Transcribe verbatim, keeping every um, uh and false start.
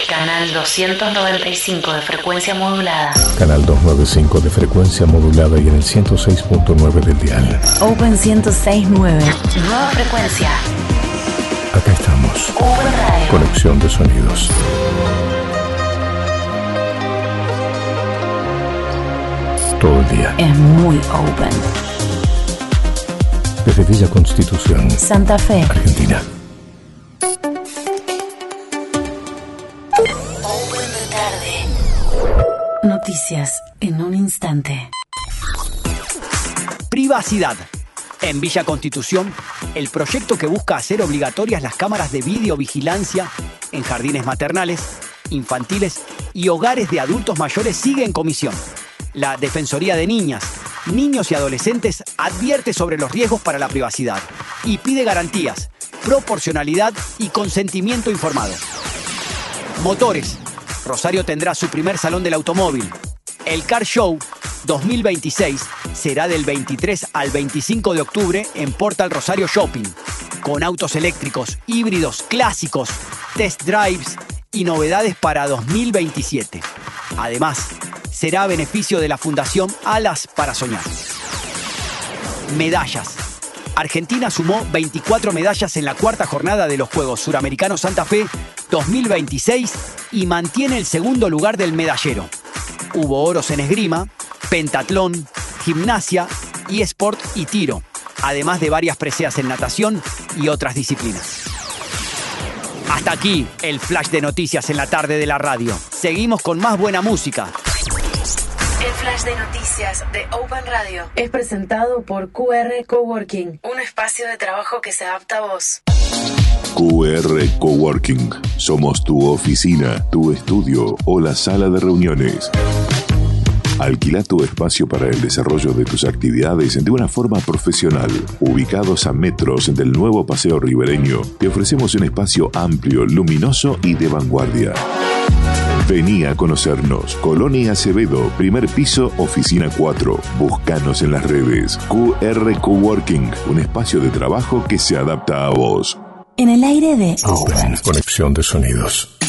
Canal doscientos noventa y cinco de frecuencia modulada. Canal doscientos noventa y cinco de frecuencia modulada y en el ciento seis punto nueve del dial. Open ciento seis punto nueve. Nueva frecuencia. Acá estamos. Open Radio. Conexión de sonidos. Todo el día. Es muy open. Desde Villa Constitución, Santa Fe, Argentina. Open de tarde. Noticias en un instante. Privacidad. En Villa Constitución, el proyecto que busca hacer obligatorias las cámaras de videovigilancia en jardines maternales, infantiles y hogares de adultos mayores sigue en comisión. La Defensoría de Niñas, Niños y Adolescentes advierte sobre los riesgos para la privacidad y pide garantías, proporcionalidad y consentimiento informado. Motores. Rosario tendrá su primer salón del automóvil. El Car Show dos mil veintiséis será del veintitrés al veinticinco de octubre en Portal Rosario Shopping, con autos eléctricos, híbridos, clásicos, test drives y novedades para dos mil veintisiete. Además, será a beneficio de la Fundación Alas para Soñar. Medallas. Argentina sumó veinticuatro medallas en la cuarta jornada de los Juegos Suramericanos Santa Fe dos mil veintiséis y mantiene el segundo lugar del medallero. Hubo oros en esgrima, pentatlón, gimnasia, eSport y tiro, además de varias preseas en natación y otras disciplinas. Hasta aquí el flash de noticias en la tarde de la radio. Seguimos con más buena música. El flash de noticias de Open Radio es presentado por Q R Coworking, un espacio de trabajo que se adapta a vos. Q R Coworking. Somos tu oficina, tu estudio o la sala de reuniones. Alquila tu espacio para el desarrollo de tus actividades de una forma profesional. Ubicados a metros del nuevo Paseo Ribereño, te ofrecemos un espacio amplio, luminoso y de vanguardia. Vení a conocernos. Colonia Acevedo, primer piso, oficina cuatro. Búscanos en las redes. Q R Coworking, un espacio de trabajo que se adapta a vos. En el aire de Open. Conexión de sonidos.